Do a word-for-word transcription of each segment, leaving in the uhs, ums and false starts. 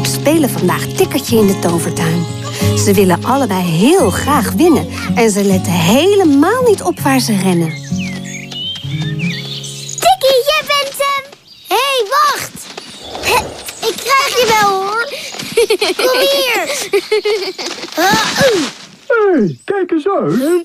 spelen vandaag tikkertje in de tovertuin. Ze willen allebei heel graag winnen en ze letten helemaal niet op waar ze rennen. Tikkie, jij bent hem! Hé, hey, wacht! Ik krijg je wel, hoor. Kom hier. Hé, hey, kijk eens uit.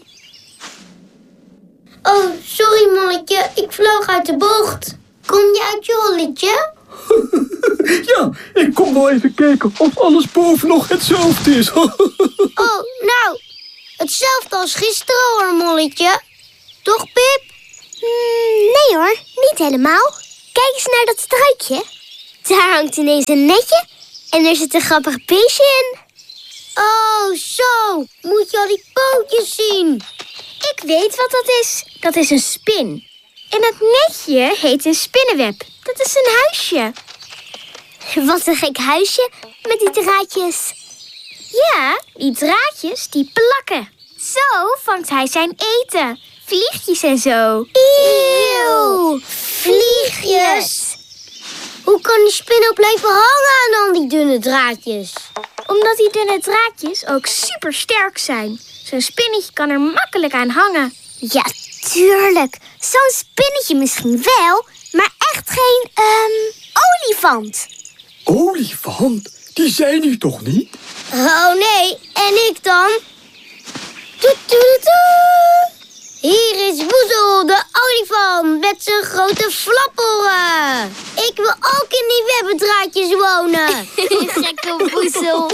Oh, sorry, mannetje. Ik vloog uit de bocht. Kom je uit je holletje? Ja, ik kom wel even kijken of alles boven nog hetzelfde is. Oh, nou, hetzelfde als gisteren, hoor, molletje. Toch, Pip? Mm, nee hoor, niet helemaal. Kijk eens naar dat struikje. Daar hangt ineens een netje en er zit een grappig beestje in. Oh, zo. Moet je al die pootjes zien. Ik weet wat dat is. Dat is een spin. En dat netje heet een spinnenweb. Dat is een huisje. Wat een gek huisje met die draadjes. Ja, die draadjes die plakken. Zo vangt hij zijn eten. Vliegjes en zo. Eeuw, vliegjes. Hoe kan die spin ook blijven hangen aan al die dunne draadjes? Omdat die dunne draadjes ook super sterk zijn. Zo'n spinnetje kan er makkelijk aan hangen. Ja, tuurlijk. Zo'n spinnetje misschien wel, maar echt geen um, olifant. Olifant? Die zijn hier toch niet? Oh nee, en ik dan? Toet, toet, toet. Hier is Woezel, de olifant, met zijn grote flaporen. Ik wil ook in die webbendraadjes wonen. Gekke Woezel.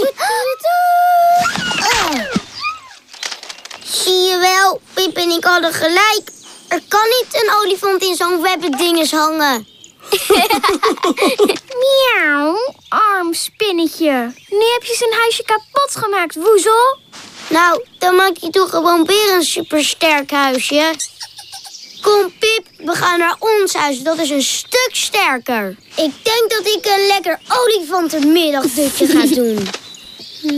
Oh. Zie je wel, Pip en ik hadden gelijk. Er kan niet een olifant in zo'n webbendinges hangen. Miauw, arm spinnetje. Nu heb je zijn huisje kapot gemaakt, Woezel. Nou, dan maak je toch gewoon weer een supersterk huisje. Kom, Pip, we gaan naar ons huis. Dat is een stuk sterker. Ik denk dat ik een lekker olifantenmiddagdutje ga doen.